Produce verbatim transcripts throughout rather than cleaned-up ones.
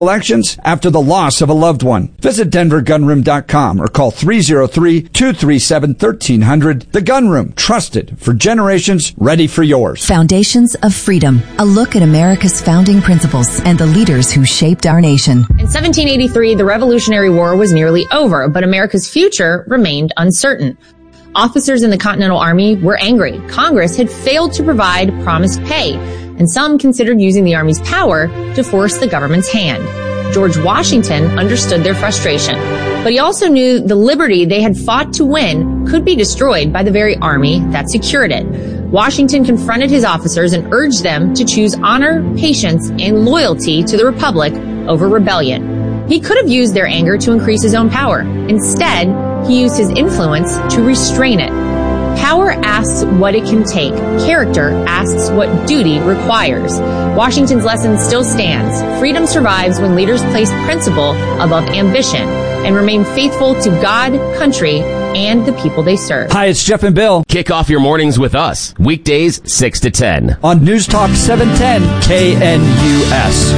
elections after the loss of a loved one. Visit denver gun room dot com or call three oh three, two three seven, one three zero zero. The Gun Room, trusted for generations, ready for yours. Foundations of Freedom, a look at America's founding principles and the leaders who shaped our nation. In seventeen eighty-three, the Revolutionary War was nearly over, but America's future remained uncertain. Officers in the Continental Army were angry. Congress had failed to provide promised pay, and some considered using the Army's power to force the government's hand. George Washington understood their frustration, but he also knew the liberty they had fought to win could be destroyed by the very army that secured it. Washington confronted his officers and urged them to choose honor, patience, and loyalty to the Republic over rebellion. He could have used their anger to increase his own power. Instead, he used his influence to restrain it. Power asks what it can take. Character asks what duty requires. Washington's lesson still stands. Freedom survives when leaders place principle above ambition and remain faithful to God, country, and the people they serve. Hi, it's Jeff and Bill. Kick off your mornings with us. Weekdays, six to ten. On News Talk seven ten K N U S.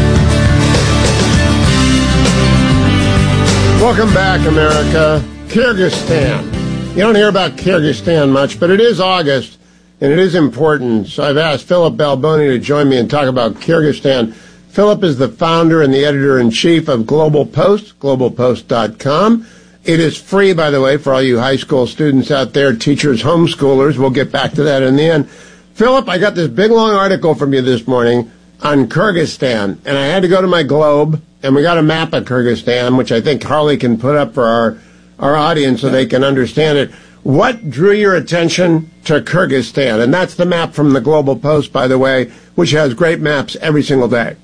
Welcome back, America. Kyrgyzstan. You don't hear about Kyrgyzstan much, but it is August, and it is important. So I've asked Philip Balboni to join me and talk about Kyrgyzstan. Philip is the founder and the editor-in-chief of Global Post, global post dot com. It is free, by the way, for all you high school students out there, teachers, homeschoolers. We'll get back to that in the end. Philip, I got this big, long article from you this morning on Kyrgyzstan, and I had to go to my Globe, and we got a map of Kyrgyzstan, which I think Harley can put up for our our audience so they can understand it. What drew your attention to Kyrgyzstan? And that's the map from the Global Post, by the way, which has great maps every single day.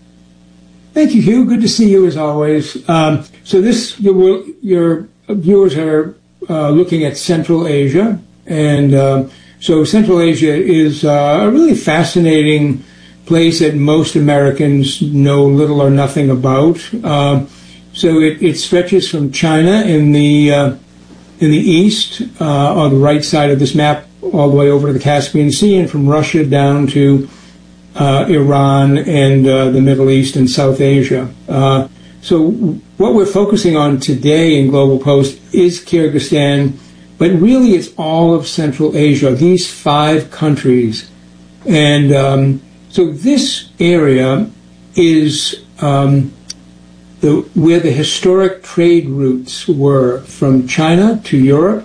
Thank you, Hugh. Good to see you as always. Um, so this, your, your viewers are uh, looking at Central Asia. And uh, so Central Asia is uh, a really fascinating place that most Americans know little or nothing about. Uh, So it, it stretches from China in the uh, in the east, uh, on the right side of this map, all the way over to the Caspian Sea, and from Russia down to uh, Iran and uh, the Middle East and South Asia. Uh, so what we're focusing on today in Global Post is Kyrgyzstan, but really it's all of Central Asia, these five countries. And um, so this area is Um, The, where the historic trade routes were from China to Europe,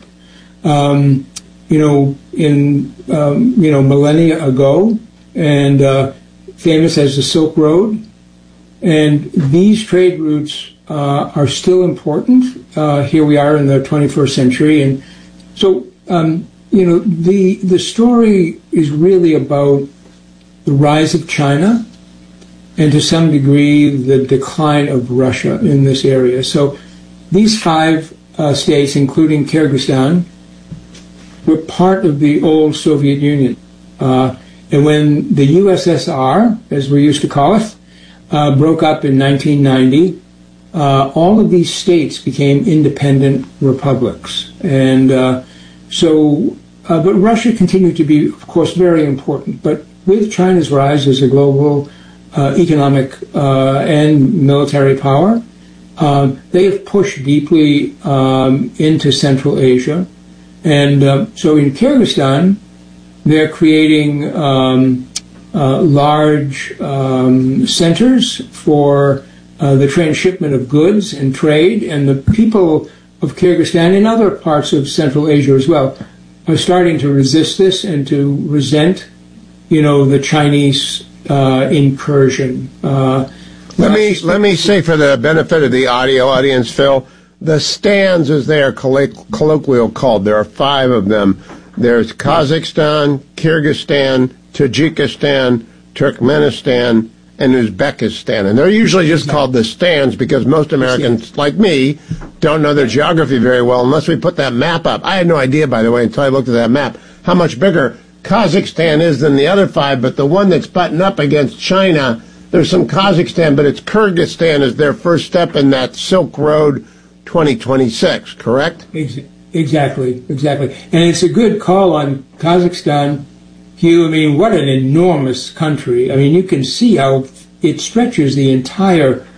um, you know, in, um, you know, millennia ago, and uh, famous as the Silk Road. And these trade routes uh, are still important. Uh, here we are in the twenty-first century. And so, um, you know, the, the story is really about the rise of China, and to some degree, the decline of Russia in this area. So these five uh, states, including Kyrgyzstan, were part of the old Soviet Union. Uh, and when the U S S R, as we used to call it, uh, broke up in nineteen ninety, uh, all of these states became independent republics. And uh, so, uh, but Russia continued to be, of course, very important. But with China's rise as a global Uh, economic uh, and military power, um, they have pushed deeply um, into Central Asia. And uh, so in Kyrgyzstan, they're creating um, uh, large um, centers for uh, the transshipment of goods and trade, and the people of Kyrgyzstan and other parts of Central Asia as well are starting to resist this and to resent, you know, the Chinese Uh, incursion. Uh, let me let me say, for the benefit of the audio audience, Phil, the stands, as they are colloq- colloquial called, there are five of them. There's Kazakhstan, Kyrgyzstan, Tajikistan, Turkmenistan, and Uzbekistan. And they're usually just called the stands because most Americans, like me, don't know their geography very well unless we put that map up. I had no idea, by the way, until I looked at that map, how much bigger Kazakhstan is than the other five, but the one that's buttoned up against China, there's some Kazakhstan, but it's Kyrgyzstan as their first step in that Silk Road twenty twenty-six, correct? Exactly, exactly. And it's a good call on Kazakhstan, Hugh. I mean, what an enormous country. I mean, you can see how it stretches the entire